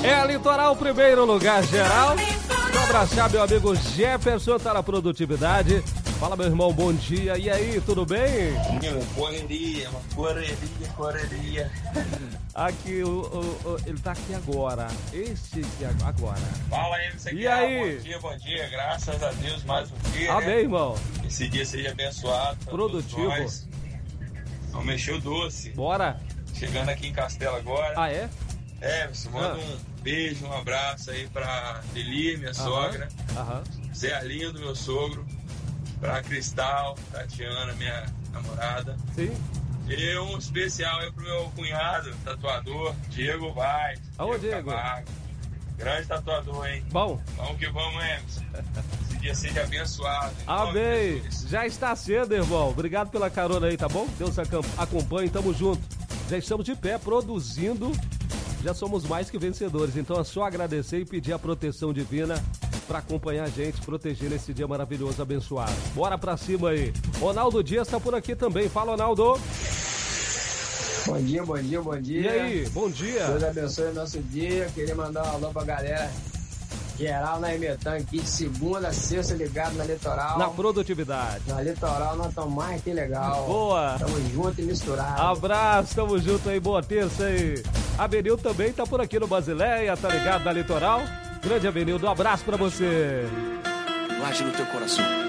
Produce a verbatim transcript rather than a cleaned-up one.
É Litoral primeiro lugar geral. Um abraçar meu amigo Jefferson, tá na produtividade. Fala, meu irmão, bom dia. E aí, tudo bem? Meu, correria, uma correria, correria. Aqui, o, o, o, ele tá aqui agora. Este aqui agora. Fala aí, você E aí? Bom dia, bom dia. Graças a Deus, mais um dia. Amém, né? irmão. Esse dia seja abençoado. Produtivo. Vamos mexer o doce. Bora. Chegando aqui em Castelo agora. Ah, é? É, você manda ah. um beijo, um abraço aí pra Lili, minha aham. sogra. Aham. Zé Arlindo, meu sogro. Pra Cristal, Tatiana, minha namorada. Sim. E um especial aí pro meu cunhado, tatuador, Diego Vaz. Alô, Diego. Camargo. Grande tatuador, hein? Bom. Vamos que vamos, Emerson. Esse dia seja abençoado. Amém. Já está cedo, irmão. Obrigado pela carona aí, tá bom? Deus acompanhe, tamo junto. Já estamos de pé, produzindo. Já somos mais que vencedores. Então é só agradecer e pedir a proteção divina para acompanhar a gente, proteger nesse dia maravilhoso, abençoado. Bora pra cima aí. Ronaldo Dias tá por aqui também. Fala, Ronaldo. Bom dia, bom dia, bom dia. E aí, bom dia. Deus abençoe o nosso dia. Queria mandar um alô pra galera geral na Emetã aqui, de segunda a sexta, ligado na Litoral. Na produtividade. Na Litoral, nós estamos mais que legal. Boa. Tamo junto e misturado. Abraço, tamo junto aí, boa terça aí. A Benil também tá por aqui no Basileia, tá ligado na Litoral? Grande Avenida, um abraço pra você. Guarde no teu coração.